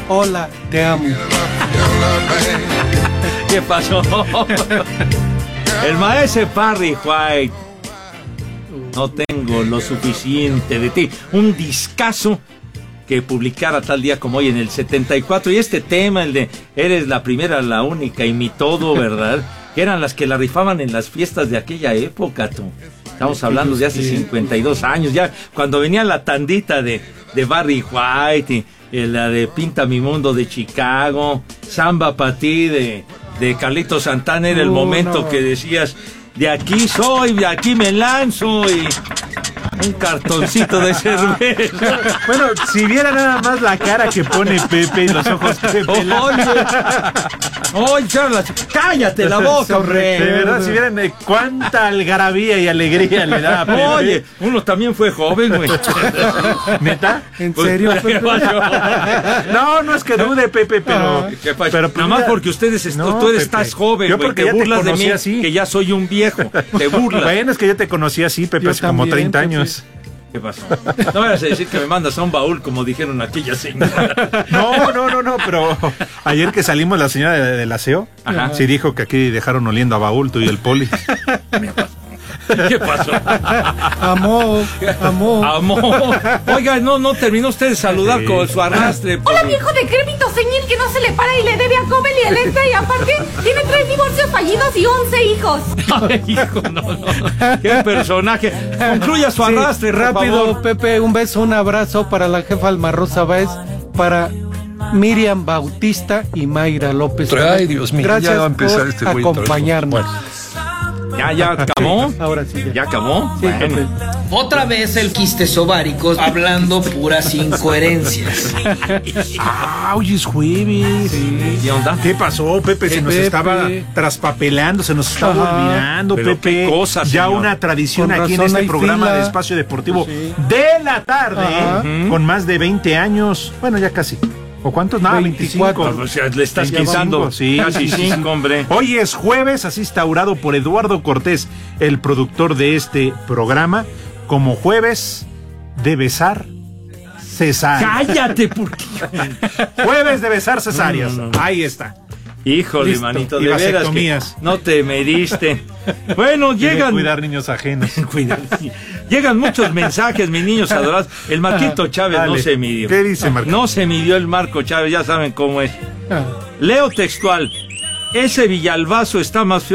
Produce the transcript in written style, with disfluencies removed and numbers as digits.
Hola, te amo. ¿Qué pasó? El maestro Barry White. No tengo lo suficiente de ti. Un discazo que publicara tal día como hoy en el 74. Y este tema, el de eres la primera, la única y mi todo, ¿verdad? Que eran las que la rifaban en las fiestas de aquella época, tú. Estamos hablando de hace 52 años, ya cuando venía la tandita de Barry White, y la de Pinta mi mundo de Chicago, Samba pa' ti de Carlitos Santana, era el momento que decías, de aquí soy, de aquí me lanzo, y un cartoncito de cerveza. Bueno, si viera nada más la cara que pone Pepe y los ojos que pela. Oye, cállate la boca, hombre. De verdad, si vieran cuánta algarabía y alegría le da a Pepe. Oye, uno también fue joven, güey. ¿Neta? ¿En serio? ¿Qué pasó? No es que dude, Pepe, pero... ¿Qué pasó? pero nada más porque ustedes, no, tú Pepe, estás joven, yo güey, porque te ya te burlas de conocí mí, así. que ya soy un viejo. Te burlas. Bueno, es que yo te conocí así, Pepe, Yo hace como también, 30 Pepe. años. ¿Qué pasó? No me vas a decir que me mandas a un baúl como dijeron aquella señora. No, pero ayer que salimos la señora del aseo, Ajá. sí dijo que aquí dejaron oliendo a baúl tú y el poli. ¿Qué pasó? Amor. Oiga, no terminó usted de saludar con su arrastre. Hola, viejo decrépito señor que no se le para y le debe a Cobel y Electra y aparte tiene 3 divorcios fallidos y 11 hijos. Ay, hijo, no. Qué personaje. Concluya su arrastre, por rápido, favor. Pepe, un beso, un abrazo para la jefa Alma Rosa Báez, para Miriam Bautista y Mayra López. Ay, Dios mío, gracias ya va a empezar por este güey. acompañarnos. ¿Ya acabó? Ahora sí. ¿Ya acabó? Sí, Bueno. Pepe. Otra vez el quistes ováricos hablando puras incoherencias. Hoy es jueves. ¿Qué onda? ¿Qué pasó, Pepe? Se nos Pepe. estaba traspapelando, se nos estaba Ajá. olvidando, Pero Pepe. qué cosa, ya señor. una tradición Con aquí en razón este hay programa fila. de Espacio Deportivo Sí. de la tarde, Ajá. con más de 20 años. Bueno, ya casi. ¿O cuántos? Nada, 24. 25. O sea, le estás 25, quitando sí, casi sí. 5, hombre. Hoy es jueves, así instaurado por Eduardo Cortés, el productor de este programa, como jueves de besar cesáreas. Cállate, porque... Jueves de besar cesáreas. No. Ahí está. Híjole, Listo. manito, Y de veras que vasectomías. no te mediste. Bueno, Quiere llegan... cuidar niños ajenos. Cuidado. Llegan muchos mensajes, mis niños adorados. El Marquito Chávez no Dale. se midió. ¿Qué dice Marquito? No se midió el Marco Chávez, ya saben cómo es. Ah. Leo textual. Ese Villalbazo está más feo